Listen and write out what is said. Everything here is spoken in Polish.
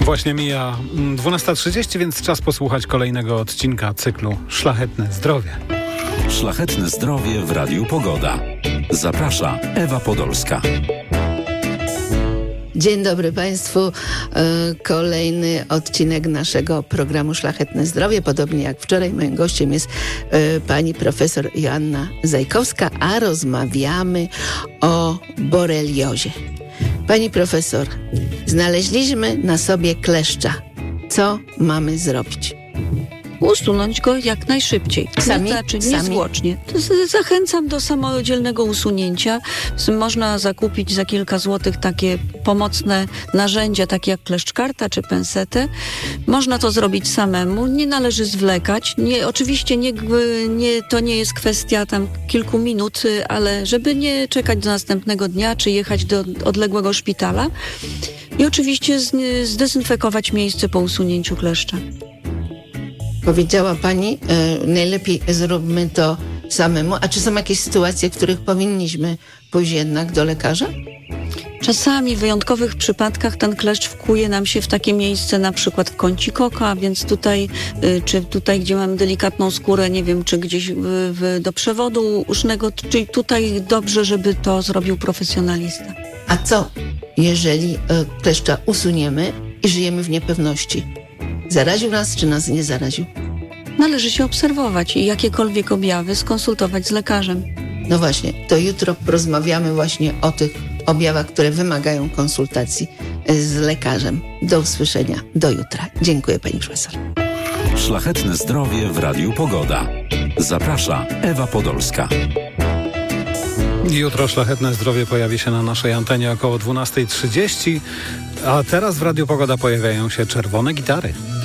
Właśnie mija 12:30, więc czas posłuchać kolejnego odcinka cyklu Szlachetne Zdrowie. Szlachetne Zdrowie w Radiu Pogoda. Zaprasza Ewa Podolska. Dzień dobry Państwu. Kolejny odcinek naszego programu Szlachetne Zdrowie. Podobnie jak wczoraj moim gościem jest pani profesor Joanna Zajkowska, a rozmawiamy o boreliozie. Pani profesor, znaleźliśmy na sobie kleszcza. Co mamy zrobić? Usunąć go jak najszybciej. Sami? Niezwłocznie. Zachęcam do samodzielnego usunięcia. Można zakupić za kilka złotych takie pomocne narzędzia, takie jak kleszczkarta czy pensetę. Można to zrobić samemu. Nie należy zwlekać. Oczywiście to nie jest kwestia tam kilku minut, ale żeby nie czekać do następnego dnia, czy jechać do odległego szpitala. I oczywiście zdezynfekować miejsce po usunięciu kleszcza. Powiedziała pani, najlepiej zróbmy to samemu. A czy są jakieś sytuacje, w których powinniśmy pójść jednak do lekarza? Czasami w wyjątkowych przypadkach ten kleszcz wkuje nam się w takie miejsce, na przykład w kącik oka, więc czy tutaj, gdzie mamy delikatną skórę, nie wiem, czy gdzieś do przewodu usznego, czyli tutaj dobrze, żeby to zrobił profesjonalista. A co, jeżeli kleszcza usuniemy i żyjemy w niepewności? Zaraził nas, czy nas nie zaraził? Należy się obserwować i jakiekolwiek objawy skonsultować z lekarzem. No właśnie, to jutro porozmawiamy właśnie o tych objawach, które wymagają konsultacji z lekarzem. Do usłyszenia, do jutra. Dziękuję pani profesor. Szlachetne Zdrowie w Radiu Pogoda. Zaprasza Ewa Podolska. Jutro Szlachetne Zdrowie pojawi się na naszej antenie około 12:30, a teraz w Radiu Pogoda pojawiają się czerwone gitary.